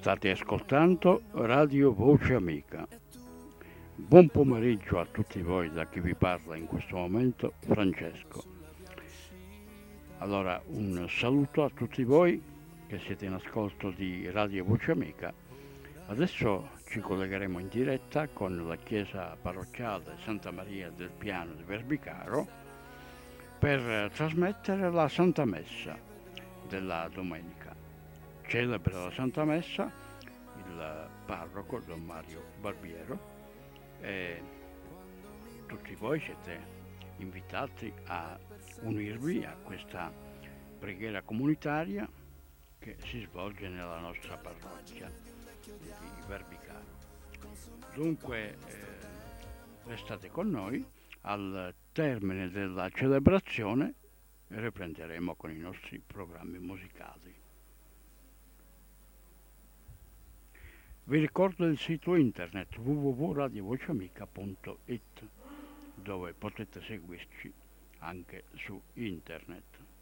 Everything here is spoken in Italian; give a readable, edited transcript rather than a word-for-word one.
State ascoltando Radio Voce Amica. Buon pomeriggio a tutti voi, da chi vi parla in questo momento, Francesco. Allora, un saluto a tutti voi che siete in ascolto di Radio Voce Amica. Adesso ci collegheremo in diretta con la chiesa parrocchiale Santa Maria del Piano di Verbicaro per trasmettere la Santa Messa della domenica. Celebra la Santa Messa il parroco Don Mario Barbiero e tutti voi siete invitati a unirvi a questa preghiera comunitaria che si svolge nella nostra parrocchia di Verbicaro. Dunque restate con noi, al termine della celebrazione riprenderemo con i nostri programmi musicali. Vi ricordo il sito internet www.radiovoceamica.it, dove potete seguirci anche su internet.